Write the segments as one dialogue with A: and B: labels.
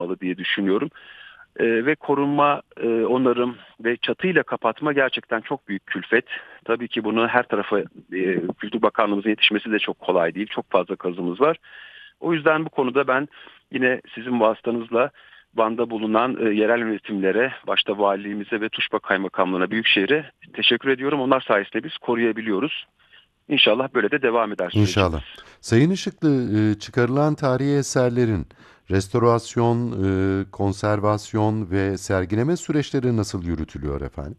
A: diye düşünüyorum. Ve korunma, onarım ve çatıyla kapatma gerçekten çok büyük külfet. Tabii ki bunu her tarafa Kültür Bakanlığımızın yetişmesi de çok kolay değil. Çok fazla kazımız var. O yüzden bu konuda ben yine sizin vasıtanızla Van'da bulunan yerel yönetimlere, başta valiliğimize ve Tuşba Kaymakamlığı'na, Büyükşehir'e teşekkür ediyorum. Onlar sayesinde biz koruyabiliyoruz. İnşallah böyle de devam eder sürecimiz.
B: İnşallah. Sayın Işıklı, çıkarılan tarihi eserlerin restorasyon, konservasyon ve sergileme süreçleri nasıl yürütülüyor efendim?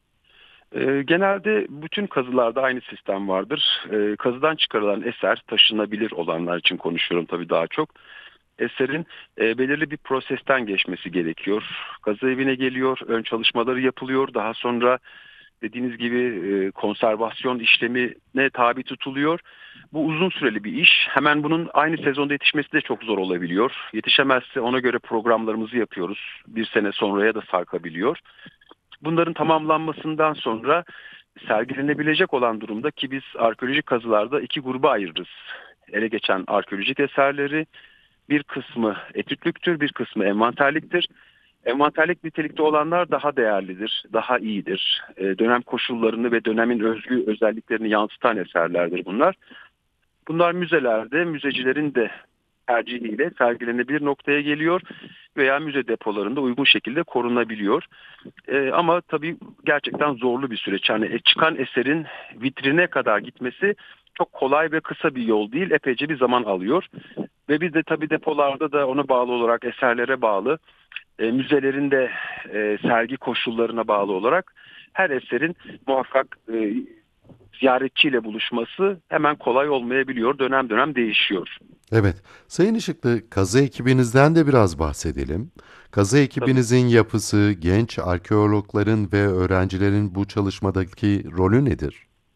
A: Genelde bütün kazılarda aynı sistem vardır. Kazıdan çıkarılan eser, taşınabilir olanlar için konuşuyorum tabii daha çok. Eserin belirli bir prosesten geçmesi gerekiyor. Kazı evine geliyor, ön çalışmaları yapılıyor. Daha sonra dediğiniz gibi konservasyon işlemine tabi tutuluyor. Bu uzun süreli bir iş. Hemen bunun aynı sezonda yetişmesi de çok zor olabiliyor. Yetişemezse ona göre programlarımızı yapıyoruz. Bir sene sonraya da sarkabiliyor. Bunların tamamlanmasından sonra sergilenebilecek olan durumda, ki biz arkeolojik kazılarda iki gruba ayırırız. Ele geçen arkeolojik eserleri, bir kısmı etütlüktür, bir kısmı envanterliktir. Envanterlik nitelikte olanlar daha değerlidir, daha iyidir. Dönem koşullarını ve dönemin özgü özelliklerini yansıtan eserlerdir bunlar. Bunlar müzelerde, müzecilerin de tercihiyle sergilenebilir noktaya geliyor veya müze depolarında uygun şekilde korunabiliyor. Ama tabii gerçekten zorlu bir süreç. Yani çıkan eserin vitrine kadar gitmesi çok kolay ve kısa bir yol değil, epeyce bir zaman alıyor. Ve biz de tabii depolarda da ona bağlı olarak, eserlere bağlı, müzelerin de sergi koşullarına bağlı olarak her eserin muhakkak ziyaretçiyle buluşması hemen kolay olmayabiliyor. Dönem dönem değişiyor.
B: Evet. Sayın Işıklı, kazı ekibinizden de biraz bahsedelim. Kazı
A: Tabii.
B: ekibinizin yapısı, genç arkeologların ve öğrencilerin bu çalışmadaki rolü nedir?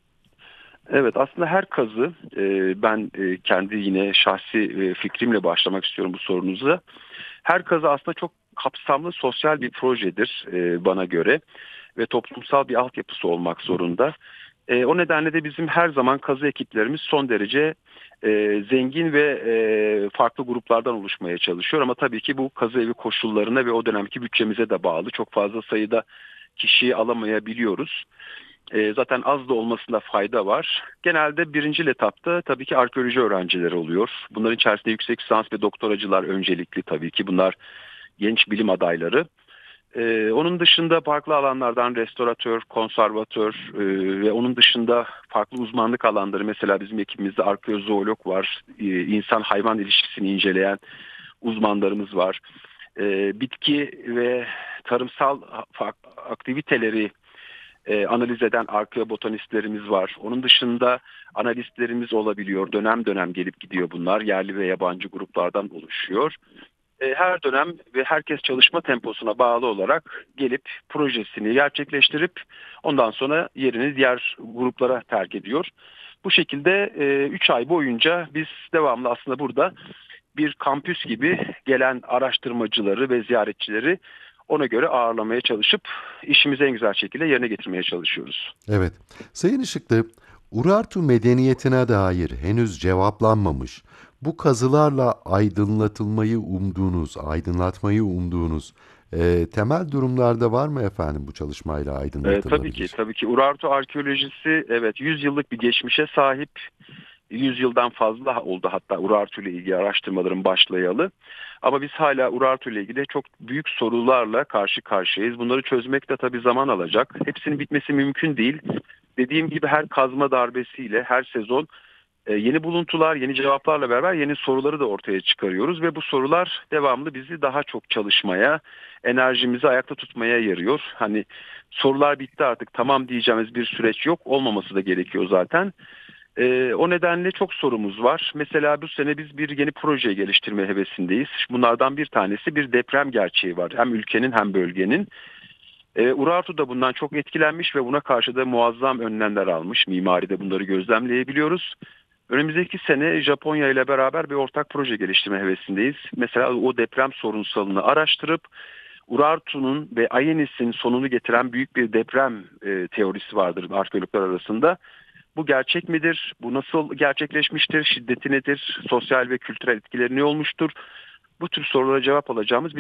A: Evet, aslında her kazı, ben kendi yine şahsi fikrimle başlamak istiyorum bu sorunuza. Her kazı aslında çok kapsamlı sosyal bir projedir bana göre ve toplumsal bir altyapısı olmak zorunda. O nedenle de bizim her zaman kazı ekiplerimiz son derece zengin ve farklı gruplardan oluşmaya çalışıyor. Ama tabii ki bu kazı evi koşullarına ve o dönemki bütçemize de bağlı. Çok fazla sayıda kişiyi alamayabiliyoruz. Zaten az da olmasında fayda var. Genelde birinci etapta tabii ki arkeoloji öğrencileri oluyor. Bunların içerisinde yüksek lisans ve doktoracılar öncelikli tabii ki. Bunlar genç bilim adayları. Onun dışında farklı alanlardan restoratör, konservatör ve onun dışında farklı uzmanlık alanları. Mesela bizim ekibimizde arkeozoolog var. İnsan hayvan ilişkisini inceleyen uzmanlarımız var. Bitki ve tarımsal aktiviteleri analiz eden arkeobotanistlerimiz var. Onun dışında analistlerimiz olabiliyor. Dönem dönem gelip gidiyor bunlar. Yerli ve yabancı gruplardan oluşuyor. Her dönem ve herkes çalışma temposuna bağlı olarak gelip projesini gerçekleştirip ondan sonra yerini diğer gruplara terk ediyor. Bu şekilde 3 ay boyunca biz devamlı aslında burada bir kampüs gibi gelen araştırmacıları ve ziyaretçileri ona göre ağırlamaya çalışıp işimizi en güzel şekilde yerine getirmeye çalışıyoruz.
B: Evet. Sayın Işıklı, Urartu medeniyetine dair henüz cevaplanmamış, bu kazılarla aydınlatmayı umduğunuz temel durumlarda var mı efendim bu çalışmayla
A: Tabii ki,
B: aydınlatılabilir?
A: tabii ki. Urartu arkeolojisi, evet, 100 yıllık bir geçmişe sahip. 100 yıldan fazla oldu hatta Urartu ile ilgili araştırmaların başlayalı. Ama biz hala Urartu ile ilgili çok büyük sorularla karşı karşıyayız. Bunları çözmek de tabii zaman alacak. Hepsinin bitmesi mümkün değil. Dediğim gibi her kazma darbesiyle her sezon yeni buluntular, yeni cevaplarla beraber yeni soruları da ortaya çıkarıyoruz ve bu sorular devamlı bizi daha çok çalışmaya, enerjimizi ayakta tutmaya yarıyor. Hani sorular bitti artık, tamam diyeceğimiz bir süreç yok, olmaması da gerekiyor zaten. O nedenle çok sorumuz var. Mesela bu sene biz bir yeni proje geliştirme hevesindeyiz. Bunlardan bir tanesi, bir deprem gerçeği var. Hem ülkenin hem bölgenin. Urartu da bundan çok etkilenmiş ve buna karşı da muazzam önlemler almış. Mimaride bunları gözlemleyebiliyoruz. Önümüzdeki sene Japonya ile beraber bir ortak proje geliştirme hevesindeyiz. Mesela o deprem sorunsalını araştırıp Urartu'nun ve Ayenis'in sonunu getiren büyük bir deprem teorisi vardır arkeologlar arasında. Bu gerçek midir? Bu nasıl gerçekleşmiştir? Şiddeti nedir? Sosyal ve kültürel etkileri ne olmuştur? bu tür sorulara cevap alacağımız